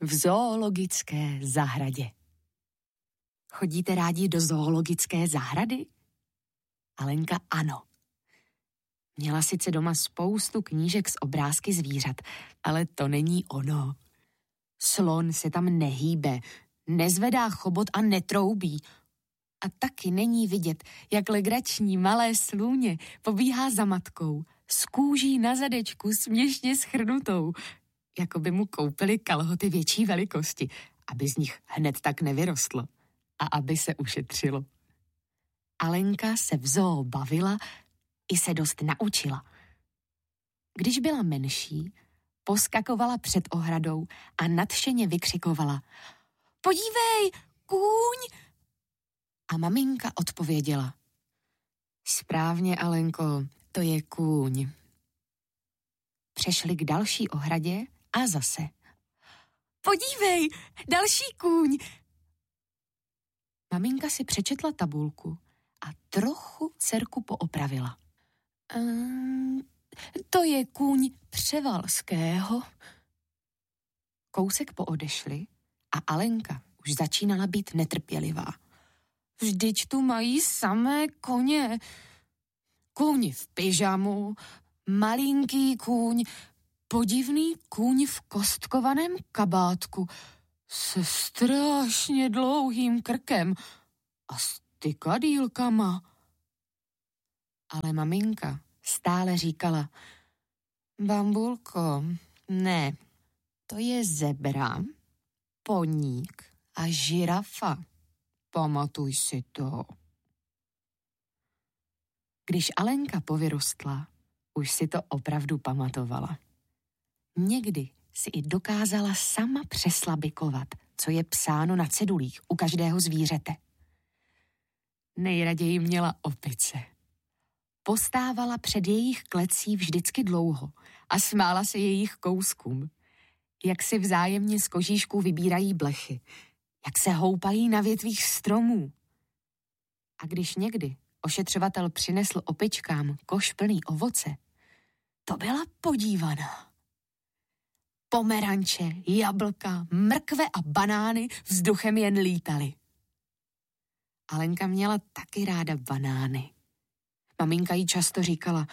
v zoologické zahradě. Chodíte rádi do zoologické zahrady? Alenka ano. Měla sice doma spoustu knížek s obrázky zvířat, ale to není ono. Slon se tam nehýbe, nezvedá chobot a netroubí. A taky není vidět, jak legrační malé slůně pobíhá za matkou, s kůží na zadečku směšně schrnutou, jako by mu koupili kalhoty větší velikosti, aby z nich hned tak nevyrostlo a aby se ušetřilo. Alenka se v zoo bavila i se dost naučila. Když byla menší, poskakovala před ohradou a nadšeně vykřikovala: Podívej, kůň! A maminka odpověděla: Správně, Alenko, to je kůň. Přešli k další ohradě a zase: Podívej, další kůň! Maminka si přečetla tabulku a trochu dcerku poopravila. To je kůň Převalského. Kousek poodešli a Alenka už začínala být netrpělivá. Vždyť tu mají samé koně. Kůň v pyžamu, malinký kůň, podivný kůň v kostkovaném kabátku se strašně dlouhým krkem a stykadýlkama. Ale maminka stále říkala: Bambulko, ne, to je zebra, poník a žirafa. Pamatuj si to. Když Alenka povyrostla, už si to opravdu pamatovala. Někdy si i dokázala sama přeslabikovat, co je psáno na cedulích u každého zvířete. Nejraději měla opice. Postávala před jejich klecí vždycky dlouho a smála se jejich kouskům, jak si vzájemně z kožíšků vybírají blechy, jak se houpají na větvích stromů. A když někdy ošetřovatel přinesl opičkám koš plný ovoce, to byla podívaná. Pomeranče, jablka, mrkve a banány vzduchem jen lítaly. Alenka měla taky ráda banány. Maminka jí často říkala: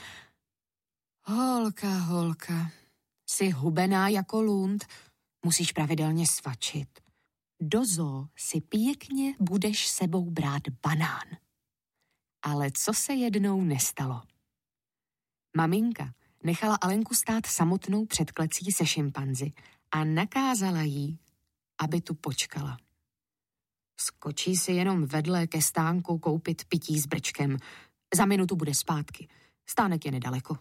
Holka, jsi hubená jako lund, musíš pravidelně svačit. Do zoo si pěkně budeš sebou brát banán. Ale co se jednou nestalo? Maminka nechala Alenku stát samotnou před klecí se šimpanzi a nakázala jí, aby tu počkala. Skočí si jenom vedle ke stánku koupit pití s brčkem. Za minutu bude zpátky. Stánek je nedaleko.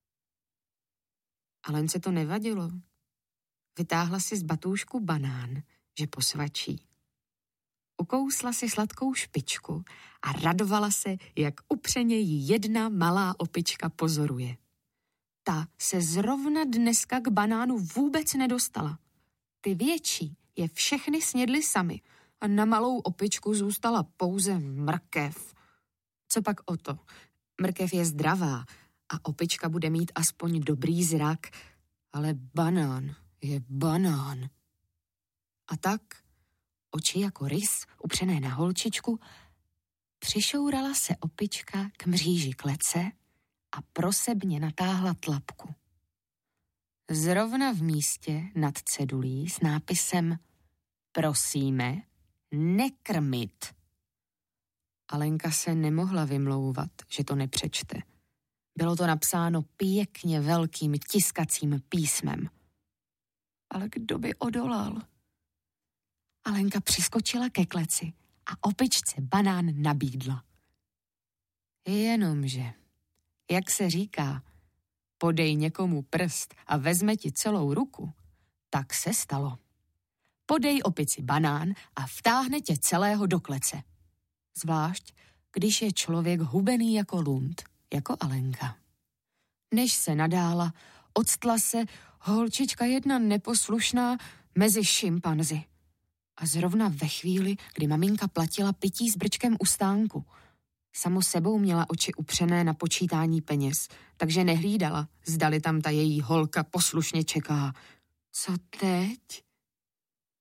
Alence to nevadilo. Vytáhla si z batůžku banán, že posvačí. Ukousla si sladkou špičku a radovala se, jak upřeně jí jedna malá opička pozoruje. Ta se zrovna dneska k banánu vůbec nedostala. Ty větší je všechny snědly sami a na malou opičku zůstala pouze mrkev. Co pak o to? Mrkev je zdravá a opička bude mít aspoň dobrý zrak, ale banán je banán. A tak, oči jako rys, upřené na holčičku, přišourala se opička k mříži klece a prosebně natáhla tlapku. Zrovna v místě nad cedulí s nápisem Prosíme, nekrmit. Alenka se nemohla vymlouvat, že to nepřečte. Bylo to napsáno pěkně velkým tiskacím písmem. Ale kdo by odolal? Alenka přiskočila ke kleci a opičce banán nabídla. Jenomže, jak se říká, podej někomu prst a vezme ti celou ruku, tak se stalo. Podej opici banán a vtáhne tě celého do klece. Zvlášť, když je člověk hubený jako lund, jako Alenka. Než se nadála, octla se holčička jedna neposlušná mezi šimpanzi. A zrovna ve chvíli, kdy maminka platila pití s brčkem u stánku. Samo sebou měla oči upřené na počítání peněz, takže nehlídala, zdali tam ta její holka poslušně čeká. Co teď?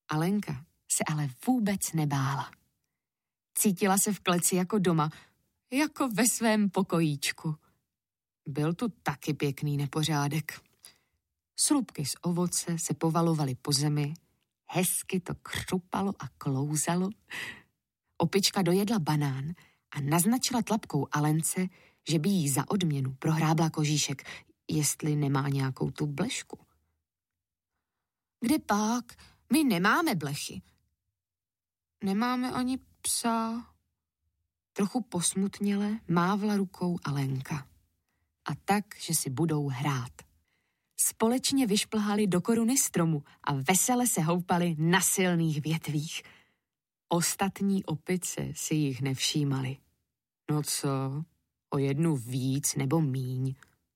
Alenka se ale vůbec nebála. Cítila se v kleci jako doma, jako ve svém pokojíčku. Byl tu taky pěkný nepořádek. Slupky z ovoce se povalovaly po zemi, hezky to křupalo a klouzalo. Opička dojedla banán a naznačila tlapkou Alence, že by jí za odměnu prohrábla kožíšek, jestli nemá nějakou tu blešku. Kde pak? My nemáme blechy. Nemáme ani psa. Trochu posmutněle mávla rukou Alenka. A tak, že si budou hrát. Společně vyšplhali do koruny stromu a vesele se houpali na silných větvích. Ostatní opice si jich nevšímali. No co, o jednu víc nebo míň.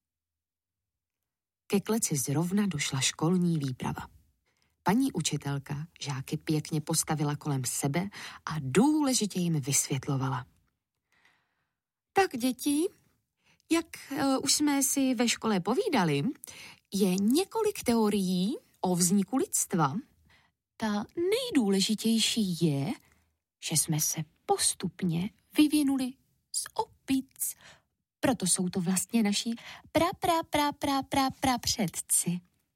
Ke kleci zrovna došla školní výprava. Paní učitelka žáky pěkně postavila kolem sebe a důležitě jim vysvětlovala. Tak děti, jak už jsme si ve škole povídali, je několik teorií o vzniku lidstva. Ta nejdůležitější je, že jsme se postupně vyvinuli z opic. Proto jsou to vlastně naši předci.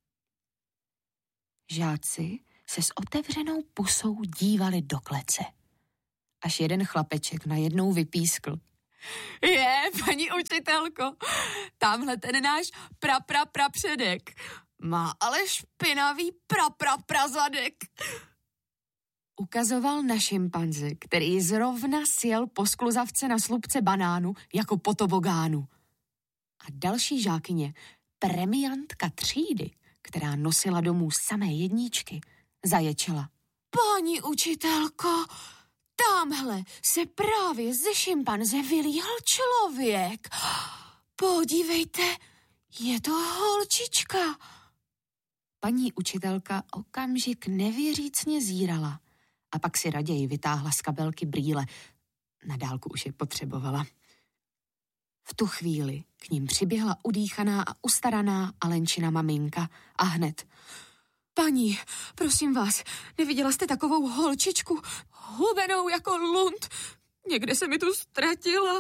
Žáci se s otevřenou pusou dívali do klece. Až jeden chlapeček najednou vypískl. Paní učitelko, tamhle ten náš předek má ale špinavý prazadek. Ukazoval na šimpanzi, který zrovna sjel po skluzavce na slupce banánu jako po tobogánu. A další žákyně, premiantka třídy, která nosila domů samé jedničky, zaječela. Paní učitelko, tamhle se právě ze šimpanze vylíhal člověk. Podívejte, je to holčička. Paní učitelka okamžik nevěřícně zírala a pak si raději vytáhla z kabelky brýle. Na dálku už je potřebovala. V tu chvíli k ním přiběhla udýchaná a ustaraná Alenčina maminka a hned. Paní, prosím vás, neviděla jste takovou holčičku, hubenou jako lund? Někde se mi tu ztratila.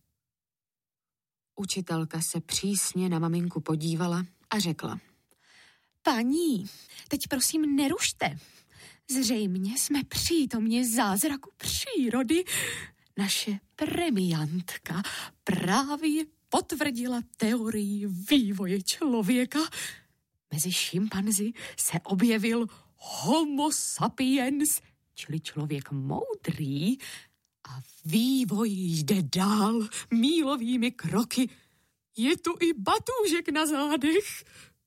Učitelka se přísně na maminku podívala a řekla. Paní, teď prosím nerušte. Zřejmě jsme přítomně zázraku přírody. Naše premiantka právě potvrdila teorii vývoje člověka. Mezi šimpanzi se objevil Homo sapiens, čili člověk moudrý, a vývoj jde dál mílovými kroky. Je tu i batůžek na zádech.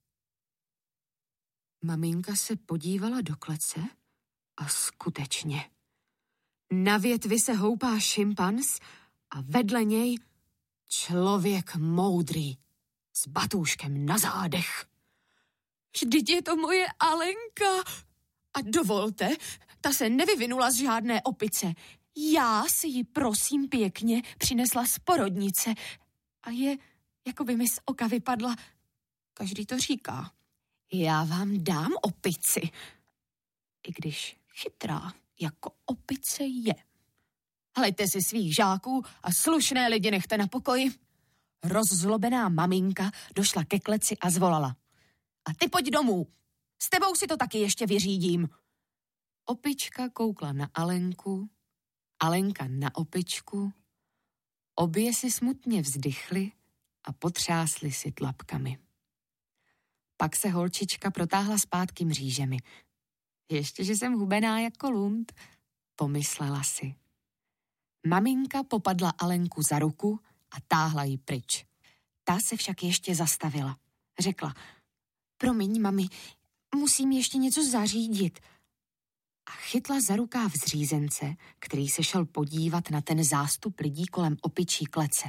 Maminka se podívala do klece a skutečně. Na větvi se houpá šimpanz a vedle něj člověk moudrý s batůžkem na zádech. Vždyť je to moje Alenka. A dovolte, ta se nevyvinula z žádné opice. Já si ji prosím pěkně přinesla z porodnice a je, jako by mi z oka vypadla. Každý to říká. Já vám dám opici. I když chytrá jako opice je. Hlejte si svých žáků a slušné lidi nechte na pokoji. Rozzlobená maminka došla ke kleci a zvolala. A ty pojď domů. S tebou si to taky ještě vyřídím. Opička koukla na Alenku, Alenka na opičku. Obě si smutně vzdychly a potřásly si tlapkami. Pak se holčička protáhla zpátky mřížemi. Ještě, že jsem hubená jako lund, pomyslela si. Maminka popadla Alenku za ruku a táhla ji pryč. Ta se však ještě zastavila. Řekla, promiň, mami, musím ještě něco zařídit. A chytla za rukáv zřízence, který se šel podívat na ten zástup lidí kolem opičí klece.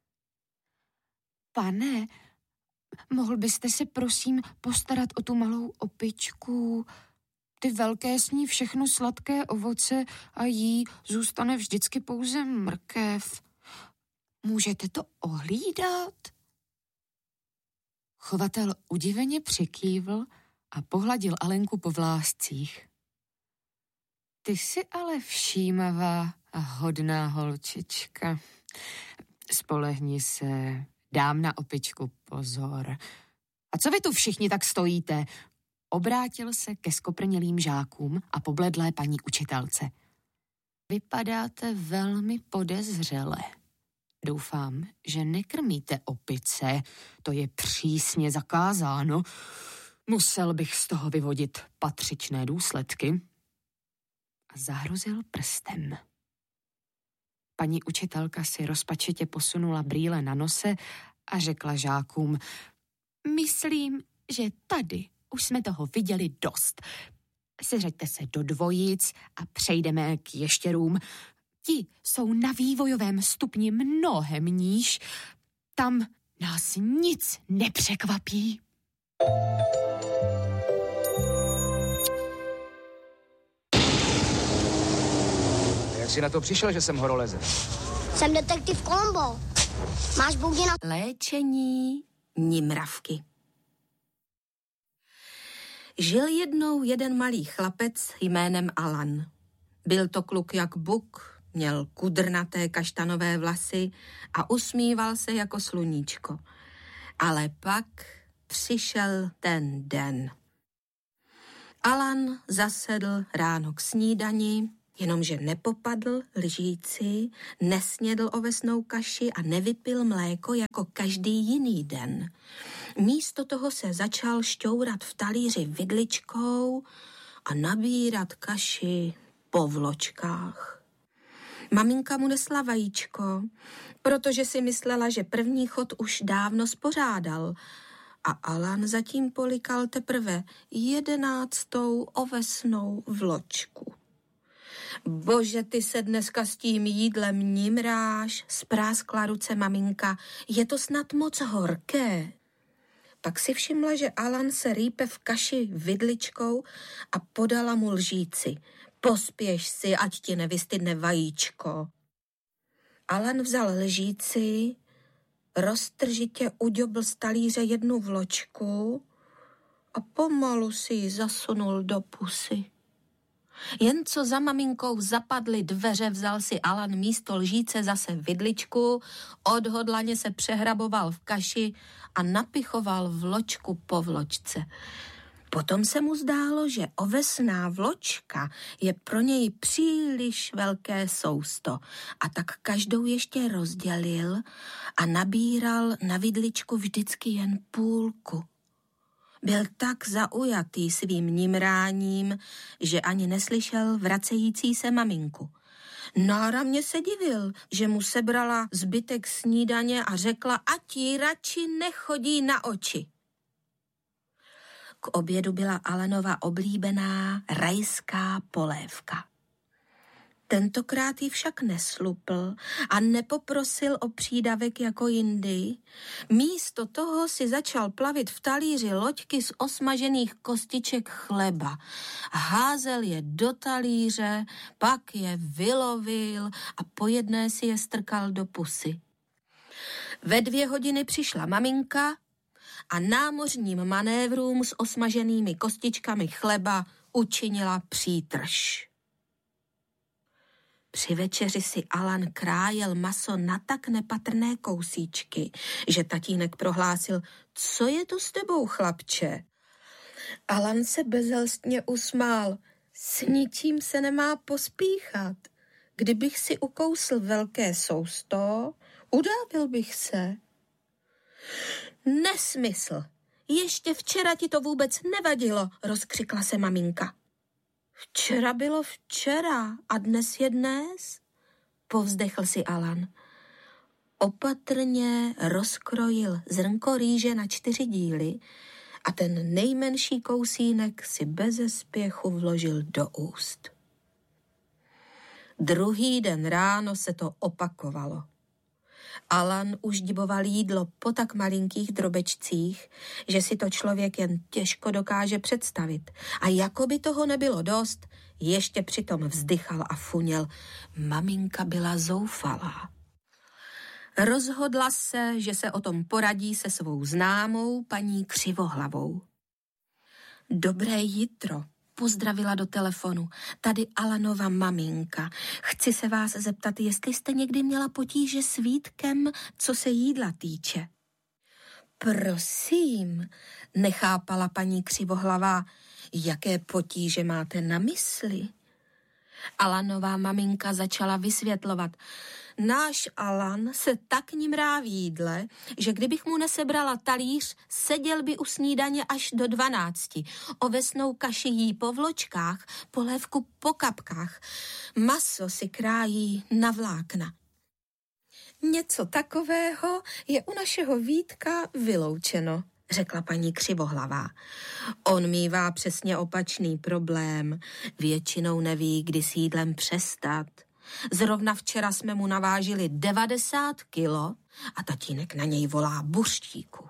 Pane, mohl byste se prosím postarat o tu malou opičku? Ty velké sní všechno sladké ovoce a jí zůstane vždycky pouze mrkev. Můžete to ohlídat? Chovatel udiveně přikývl a pohladil Alenku po vláscích. Ty jsi ale všímavá a hodná holčička. Spolehni se, dám na opičku pozor. A co vy tu všichni tak stojíte? Obrátil se ke skoprnělým žákům a pobledlé paní učitelce. Vypadáte velmi podezřele. Doufám, že nekrmíte opice, to je přísně zakázáno. Musel bych z toho vyvodit patřičné důsledky. A zahrozil prstem. Paní učitelka si rozpačitě posunula brýle na nose a řekla žákům: Myslím, že tady už jsme toho viděli dost. Seřaďte se do dvojic a přejdeme k ještěrům. Ti jsou na vývojovém stupni mnohem níž. Tam nás nic nepřekvapí. Jak jsi na to přišel, že jsem horolezec? Jsem detektiv Columbo. Máš boudy na... Léčení nimravky. Žil jednou jeden malý chlapec jménem Alan. Byl to kluk jak buk, měl kudrnaté kaštanové vlasy a usmíval se jako sluníčko. Ale pak přišel ten den. Alan zasedl ráno k snídani, jenomže nepopadl lžíci, nesnědl ovesnou kaši a nevypil mléko jako každý jiný den. Místo toho se začal šťourat v talíři vidličkou a nabírat kaši po vločkách. Maminka mu nesla vajíčko, protože si myslela, že první chod už dávno spořádal, a Alan zatím polikal teprve 11. ovesnou vločku. Bože, ty se dneska s tím jídlem nimráš, spráskla ruce maminka, je to snad moc horké. Pak si všimla, že Alan se rýpe v kaši vidličkou a podala mu lžíci. Pospěš si, ať ti nevystydne vajíčko. Alan vzal lžíci, roztržitě uďobl z talíře jednu vločku a pomalu si ji zasunul do pusy. Jen co za maminkou zapadly dveře, vzal si Alan místo lžíce zase vidličku, odhodlaně se přehraboval v kaši a napichoval vločku po vločce. Potom se mu zdálo, že ovesná vločka je pro něj příliš velké sousto, a tak každou ještě rozdělil a nabíral na vidličku vždycky jen půlku. Byl tak zaujatý svým nimráním, že ani neslyšel vracející se maminku. Náramně se divil, že mu sebrala zbytek snídaně a řekla, ať jí radši nechodí na oči. K obědu byla Alanova oblíbená rajská polévka. Tentokrát ji však neslupl a nepoprosil o přídavek jako jindy. Místo toho si začal plavit v talíři loďky z osmažených kostiček chleba. Házel je do talíře, pak je vylovil a po jedné si je strkal do pusy. Ve 2 hodiny přišla maminka a námořním manévrům s osmaženými kostičkami chleba učinila přítrž. Při večeři si Alan krájel maso na tak nepatrné kousíčky, že tatínek prohlásil, co je to s tebou, chlapče? Alan se bezelstně usmál, s ničím se nemá pospíchat. Kdybych si ukousl velké sousto, udábil bych se. Nesmysl, ještě včera ti to vůbec nevadilo, rozkřikla se maminka. Včera bylo včera a dnes je dnes, povzdechl si Alan. Opatrně rozkrojil zrnko rýže na 4 díly a ten nejmenší kousínek si beze spěchu vložil do úst. Druhý den ráno se to opakovalo. Alan už diboval jídlo po tak malinkých drobečcích, že si to člověk jen těžko dokáže představit. A jako by toho nebylo dost, ještě přitom vzdychal a funěl. Maminka byla zoufalá. Rozhodla se, že se o tom poradí se svou známou paní Křivohlavou. Dobré jitro, pozdravila do telefonu. Tady Alanova maminka. Chci se vás zeptat, jestli jste někdy měla potíže s Vítkem, co se jídla týče. Prosím, nechápala paní Křivohlavá, jaké potíže máte na mysli. Alanová maminka začala vysvětlovat. Náš Alan se tak nimrá v jídle, že kdybych mu nesebrala talíř, seděl by u snídaně až do 12. Ovesnou kaši jí po vločkách, polévku po kapkách. Maso si krájí na vlákna. Něco takového je u našeho Vítka vyloučeno, řekla paní Křivohlavá. On mívá přesně opačný problém. Většinou neví, kdy s jídlem přestat. Zrovna včera jsme mu navážili 90 kilo a tatínek na něj volá buřtíku.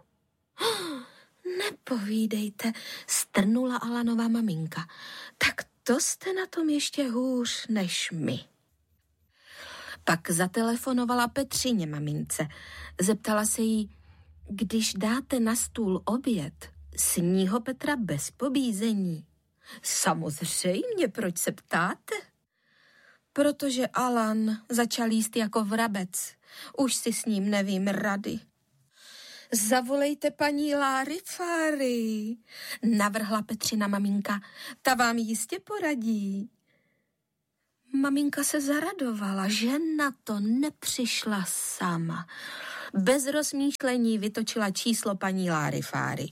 Nepovídejte, strnula Alanova maminka. Tak to jste na tom ještě hůř než my. Pak zatelefonovala Petřině mamince. Zeptala se jí, když dáte na stůl oběd, sní ho Petra bez pobízení. Samozřejmě, proč se ptáte? Protože Alan začal jíst jako vrabec. Už si s ním nevím rady. Zavolejte paní Larifári, navrhla Petřina maminka. Ta vám jistě poradí. Maminka se zaradovala, že na to nepřišla sama. Bez rozmýšlení vytočila číslo paní Larifári.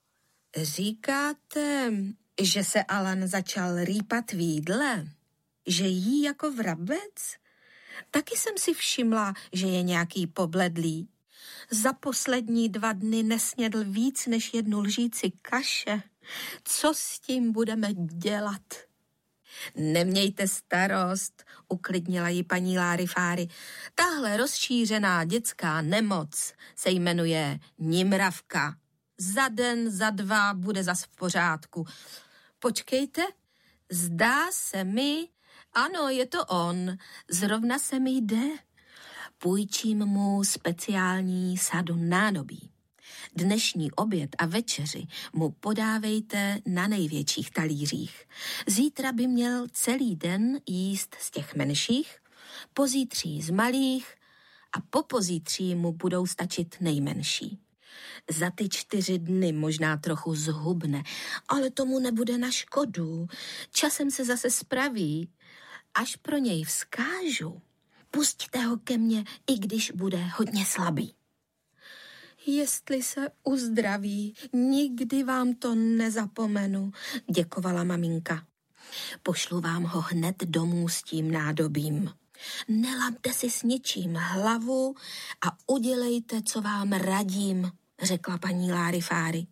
Říkáte, že se Alan začal rýpat v jídle? Že jí jako vrabec? Taky jsem si všimla, že je nějaký pobledlý. Za poslední 2 dny nesnědl víc než 1 lžíci kaše. Co s tím budeme dělat? Nemějte starost, uklidnila ji paní Larifári. Tahle rozšířená dětská nemoc se jmenuje nimravka. Za den, za 2 bude zas v pořádku. Počkejte, zdá se mi, ano, je to on, zrovna se mi jde. Půjčím mu speciální sadu nádobí. Dnešní oběd a večeři mu podávejte na největších talířích. Zítra by měl celý den jíst z těch menších, pozítří z malých a po pozítří mu budou stačit nejmenší. Za ty 4 dny možná trochu zhubne, ale tomu nebude na škodu. Časem se zase spraví. Až pro něj vzkážu, pusťte ho ke mně, i když bude hodně slabý. Jestli se uzdraví, nikdy vám to nezapomenu, děkovala maminka. Pošlu vám ho hned domů s tím nádobím. Nelamte si s ničím hlavu a udělejte, co vám radím, řekla paní Larifári.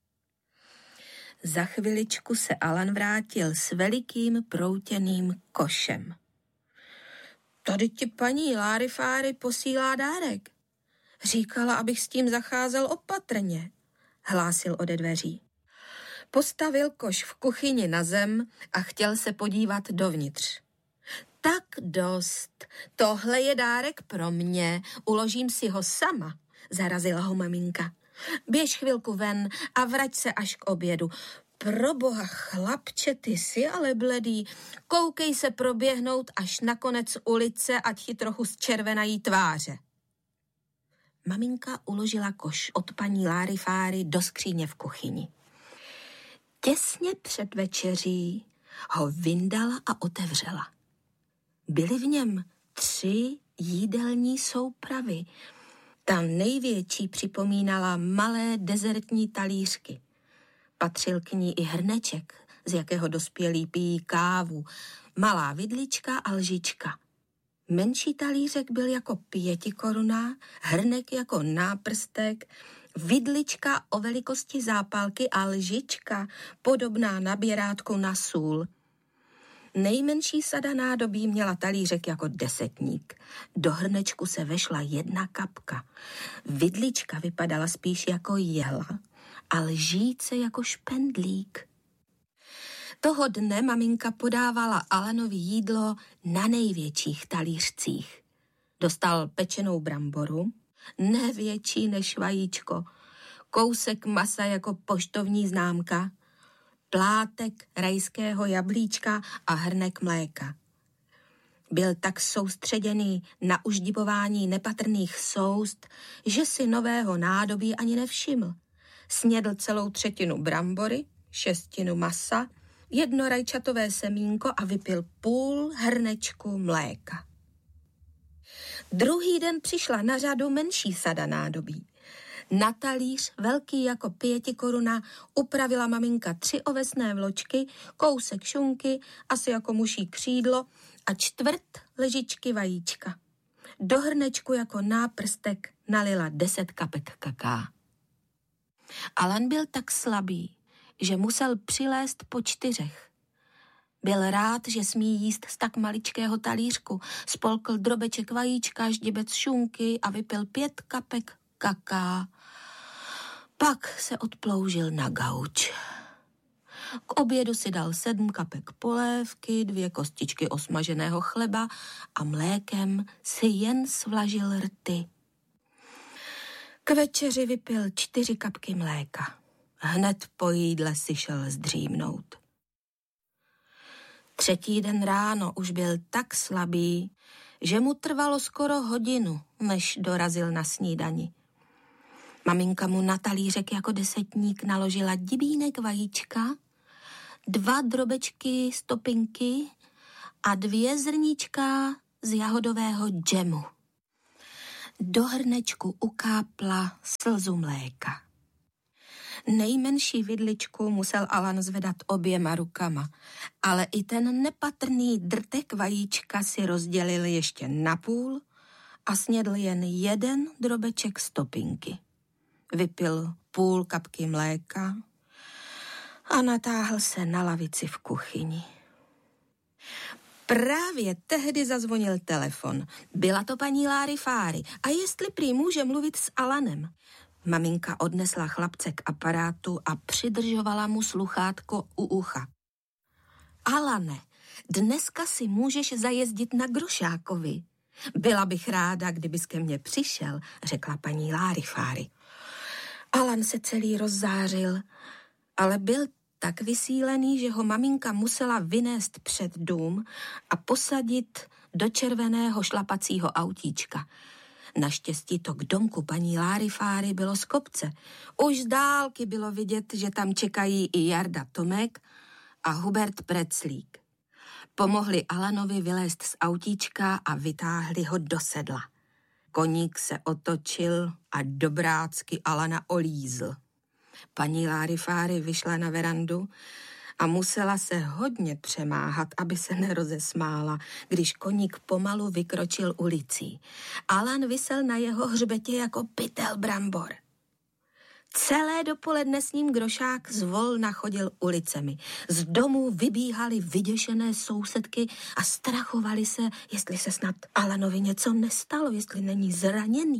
Za chviličku se Alan vrátil s velikým proutěným košem. Tady ti paní Larifári posílá dárek. Říkala, abych s tím zacházel opatrně, hlásil ode dveří. Postavil koš v kuchyni na zem a chtěl se podívat dovnitř. Tak dost, tohle je dárek pro mě, uložím si ho sama, zarazila ho maminka. Běž chvilku ven a vrať se až k obědu. Proboha, chlapče, ty jsi ale bledý. Koukej se proběhnout až na konec ulice, ať ti trochu zčervenají tváře. Maminka uložila koš od paní Larifári do skříně v kuchyni. Těsně před večeří ho vyndala a otevřela. Byly v něm 3 jídelní soupravy. Ta největší připomínala malé dezertní talířky. Patřil k ní i hrneček, z jakého dospělí pijí kávu, malá vidlička a lžička. Menší talířek byl jako 5 koruna, hrnek jako náprstek, vidlička o velikosti zápalky a lžička podobná nabírátku na sůl. Nejmenší sada nádobí měla talířek jako 10. Do hrnečku se vešla 1 kapka. Vidlička vypadala spíš jako jehla a lžíce jako špendlík. Toho dne maminka podávala Alanovi jídlo na největších talířcích. Dostal pečenou bramboru, nevětší než vajíčko, kousek masa jako poštovní známka, plátek rajského jablíčka a hrnek mléka. Byl tak soustředěný na uždibování nepatrných soust, že si nového nádobí ani nevšiml. Snědl celou 1/3 brambory, 1/6 masa, 1 rajčatové semínko a vypil půl hrnečku mléka. Druhý den přišla na řadu menší sada nádobí. Na talíř, velký jako 5 koruna, upravila maminka 3 ovesné vločky, kousek šunky, asi jako muší křídlo a 1/4 lžičky vajíčka. Do hrnečku jako náprstek nalila 10 kapek kaká. Alan byl tak slabý, že musel přilézt po 4. Byl rád, že smí jíst z tak maličkého talířku. Spolkl drobeček vajíčka, ždibec šunky a vypil 5 kapek kaká. Pak se odploužil na gauč. K obědu si dal 7 kapek polévky, 2 kostičky osmaženého chleba a mlékem si jen svlažil rty. K večeři vypil 4 kapky mléka. Hned po jídle si šel zdřímnout. 3. den ráno už byl tak slabý, že mu trvalo skoro hodinu, než dorazil na snídani. Maminka mu na talířek jako desetník naložila dibínek vajíčka, 2 drobečky z topinky a 2 zrníčka z jahodového džemu. Do hrnečku ukápla slzu mléka. Nejmenší vidličku musel Alan zvedat oběma rukama, ale i ten nepatrný drtek vajíčka si rozdělil ještě na půl a snědl jen 1 drobeček z topinky. Vypil půl kapky mléka a natáhl se na lavici v kuchyni. Právě tehdy zazvonil telefon. Byla to paní Larifari a jestli prý může mluvit s Alanem. Maminka odnesla chlapce k aparátu a přidržovala mu sluchátko u ucha. Alane, dneska si můžeš zajezdit na Grošákovi. Byla bych ráda, kdybys ke mně přišel, řekla paní Larifari. Alan se celý rozzářil, ale byl tak vysílený, že ho maminka musela vynést před dům a posadit do červeného šlapacího autíčka. Naštěstí to k domku paní Larifari bylo z kopce. Už z dálky bylo vidět, že tam čekají i Jarda Tomek a Hubert Preclík. Pomohli Alanovi vylézt z autíčka a vytáhli ho do sedla. Koník se otočil a dobrácky Alana olízl. Paní Larifari vyšla na verandu a musela se hodně přemáhat, aby se nerozesmála, když koník pomalu vykročil ulicí. Alan visel na jeho hřbetě jako pytel brambor. Celé dopoledne s ním Grošák zvolna chodil ulicemi. Z domu vybíhaly vyděšené sousedky a strachovali se, jestli se snad Alanovi něco nestalo, jestli není zraněný.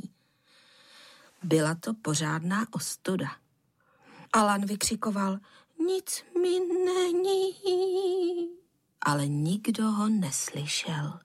Byla to pořádná ostuda. Alan vykřikoval, nic mi není, ale nikdo ho neslyšel.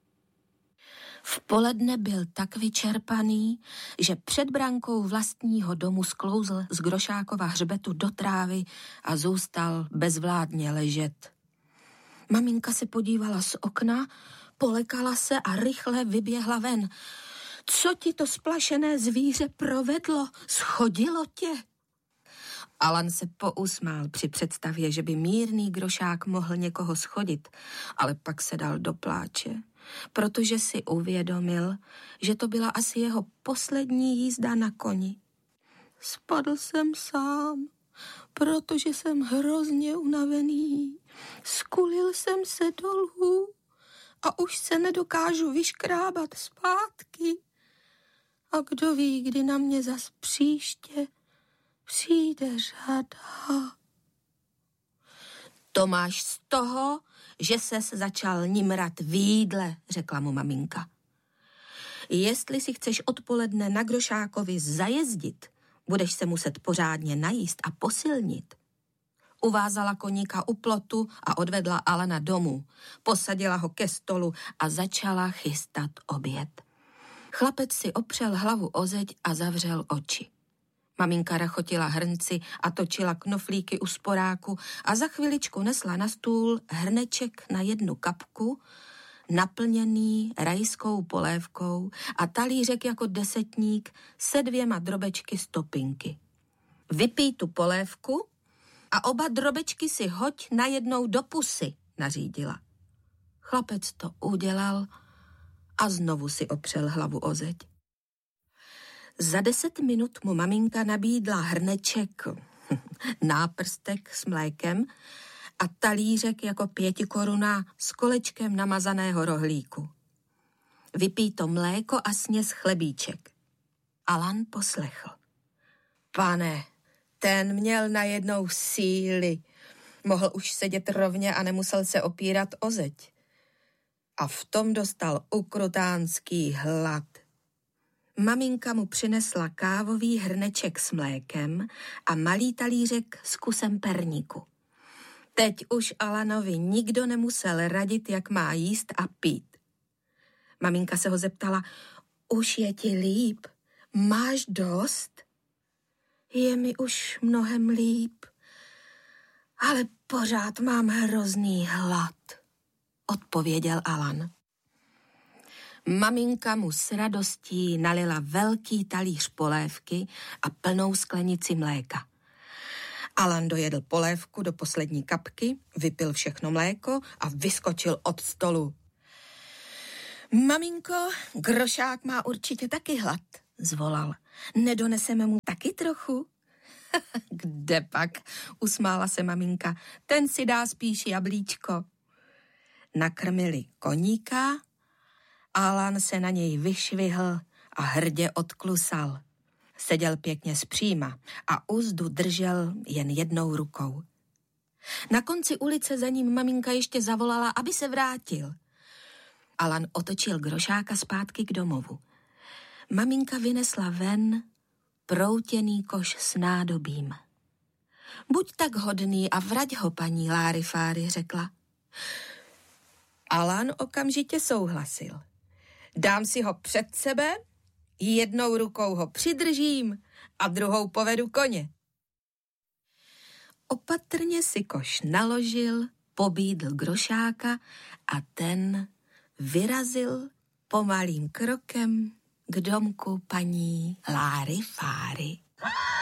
V poledne byl tak vyčerpaný, že před brankou vlastního domu sklouzl z Grošákova hřbetu do trávy a zůstal bezvládně ležet. Maminka se podívala z okna, polekala se a rychle vyběhla ven. Co ti to splašené zvíře provedlo? Schodilo tě? Alan se pousmál při představě, že by mírný Grošák mohl někoho schodit, ale pak se dal do pláče, protože si uvědomil, že to byla asi jeho poslední jízda na koni. Spadl jsem sám, protože jsem hrozně unavený. Skulil jsem se dolů a už se nedokážu vyškrábat zpátky. A kdo ví, kdy na mě zas příště přijde řada. To máš z toho, že ses začal nimrat v jídle, řekla mu maminka. Jestli si chceš odpoledne na Grošákovi zajezdit, budeš se muset pořádně najíst a posilnit. Uvázala koníka u plotu a odvedla Alana domů. Posadila ho ke stolu a začala chystat oběd. Chlapec si opřel hlavu o zeď a zavřel oči. Maminka rachotila hrnci a točila knoflíky u sporáku a za chviličku nesla na stůl hrneček na 1 kapku, naplněný rajskou polévkou a talířek jako desetník se 2 drobečky z topinky. Vypij tu polévku a 2 drobečky si hoď najednou do pusy, nařídila. Chlapec to udělal a znovu si opřel hlavu o zeď. Za 10 minut mu maminka nabídla hrneček, náprstek s mlékem a talířek jako 5 koruna s kolečkem namazaného rohlíku. Vypij to mléko a sněz chlebíček. Alan poslechl. Pane, ten měl najednou síly. Mohl už sedět rovně a nemusel se opírat o zeď. A v tom dostal ukrutánský hlad. Maminka mu přinesla kávový hrneček s mlékem a malý talířek s kusem perníku. Teď už Alanovi nikdo nemusel radit, jak má jíst a pít. Maminka se ho zeptala, už je ti líp? Máš dost? Je mi už mnohem líp, ale pořád mám hrozný hlad, odpověděl Alan. Maminka mu s radostí nalila velký talíř polévky a plnou sklenici mléka. Alan dojedl polévku do poslední kapky, vypil všechno mléko a vyskočil od stolu. Maminko, Grošák má určitě taky hlad, zvolal. Nedoneseme mu taky trochu? Kde pak, usmála se maminka, ten si dá spíš jablíčko. Nakrmili koníka, Alan se na něj vyšvihl a hrdě odklusal. Seděl pěkně zpříma a uzdu držel jen 1 rukou. Na konci ulice za ním maminka ještě zavolala, aby se vrátil. Alan otočil Grošáka zpátky k domovu. Maminka vynesla ven proutěný koš s nádobím. Buď tak hodný a vrať ho, paní Lárifáry, řekla. Alan okamžitě souhlasil. Dám si ho před sebe, 1 rukou ho přidržím a druhou povedu koně. Opatrně si koš naložil, pobídl Grošáka a ten vyrazil pomalým krokem k domku paní Lárifáry.